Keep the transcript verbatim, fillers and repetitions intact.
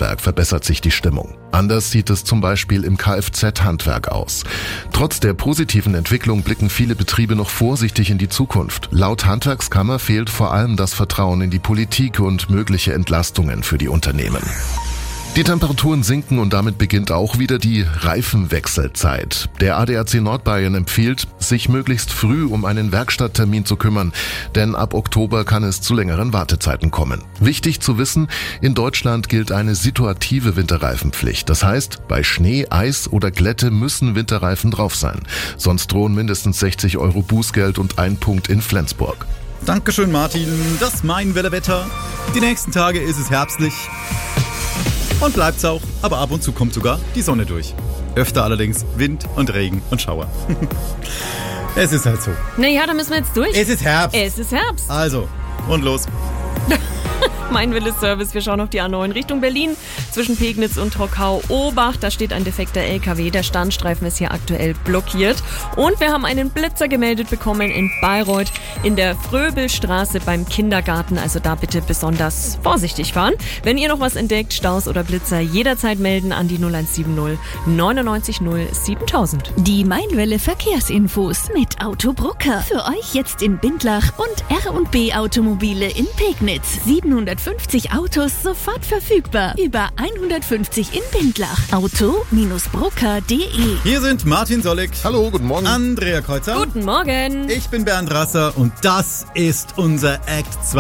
Handwerk verbessert sich die Stimmung. Anders sieht es zum Beispiel im Kfz-Handwerk aus. Trotz der positiven Entwicklung blicken viele Betriebe noch vorsichtig in die Zukunft. Laut Handwerkskammer fehlt vor allem das Vertrauen in die Politik und mögliche Entlastungen für die Unternehmen. Die Temperaturen sinken und damit beginnt auch wieder die Reifenwechselzeit. Der A D A C Nordbayern empfiehlt, sich möglichst früh um einen Werkstatttermin zu kümmern, denn ab Oktober kann es zu längeren Wartezeiten kommen. Wichtig zu wissen, in Deutschland gilt eine situative Winterreifenpflicht. Das heißt, bei Schnee, Eis oder Glätte müssen Winterreifen drauf sein. Sonst drohen mindestens sechzig Euro Bußgeld und ein Punkt in Flensburg. Dankeschön, Martin. Das Main-Wetter-Wetter. Die nächsten Tage ist es herbstlich. Und bleibt's auch, aber ab und zu kommt sogar die Sonne durch. Öfter allerdings Wind und Regen und Schauer. Es ist halt so. Naja, da müssen wir jetzt durch. Es ist Herbst. Es ist Herbst. Also, und los. Mein Wille Service, wir schauen auf die A neun Richtung Berlin. Zwischen Pegnitz und Trockau Obacht, da steht ein defekter L K W. Der Standstreifen ist hier aktuell blockiert. Und wir haben einen Blitzer gemeldet bekommen in Bayreuth in der Fröbelstraße beim Kindergarten. Also da bitte besonders vorsichtig fahren. Wenn ihr noch was entdeckt, Staus oder Blitzer, jederzeit melden an die null eins sieben null neunundneunzig null siebentausend. Die Mainwelle Verkehrsinfos mit Autobrucker. Für euch jetzt in Bindlach und R und B Automobile in Pegnitz. siebenhundertfünfzig Autos sofort verfügbar. Über hundertfünfzig in Bindlach. Auto Brucker punkt de. Hier sind Martin Sollig. Hallo, guten Morgen. Andrea Kreuzer. Guten Morgen. Ich bin Bernd Rasser und das ist unser Act zwei.